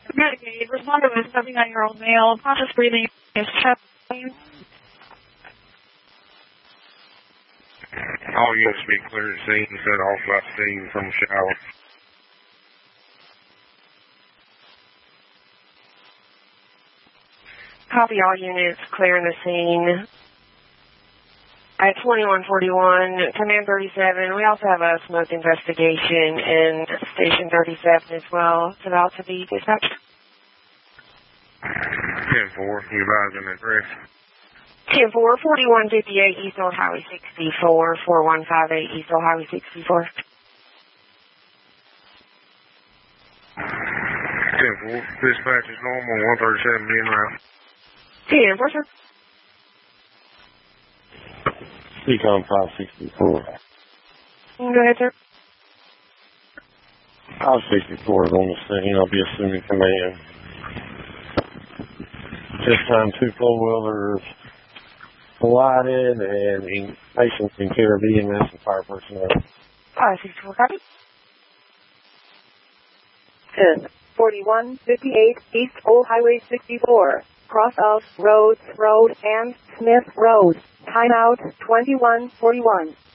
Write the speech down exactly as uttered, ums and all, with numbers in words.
Medicaid. Respond to a seventy-nine-year-old male. Conscious breathing is chest pain. All units be clear at scene, set off by steam from the shower. Copy all units, clearing the scene. At twenty-one forty-one, Command thirty-seven, we also have a smoke investigation in Station thirty-seven as well. It's about to be dispatched. ten four, you advise an address. ten four, forty-one fifty-eight East Old Highway sixty-four, forty-one fifty-eight East Old Highway sixty-four. ten four, dispatch is normal, one thirty-seven being route. ten four, sir. Econ five sixty-four. Go ahead, sir. five sixty-four is on the scene. I'll be assuming command. This time, two four-wheelers collided and patients in care of E M S and fire personnel. five sixty-four, copy. ten forty-one fifty-eight East Old Highway sixty-four. Cross of Rhodes Road and Smith Road. Timeout twenty-one forty-one.